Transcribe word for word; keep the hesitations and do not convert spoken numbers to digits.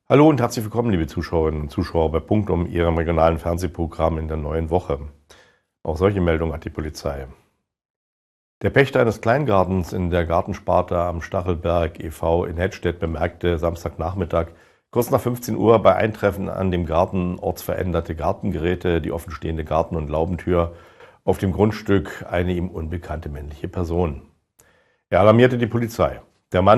Hallo und herzlich willkommen, liebe Zuschauerinnen und Zuschauer, bei Punktum, Ihrem regionalen Fernsehprogramm in der neuen Woche. Auch solche Meldungen hat die Polizei. Der Pächter eines Kleingartens in der Gartensparte am Stachelberg e V in Hettstedt bemerkte Samstagnachmittag kurz nach fünfzehn Uhr bei Eintreffen an dem Garten ortsveränderte Gartengeräte, die offenstehende Garten- und Laubentür, auf dem Grundstück eine ihm unbekannte männliche Person. Er alarmierte die Polizei. Der Mann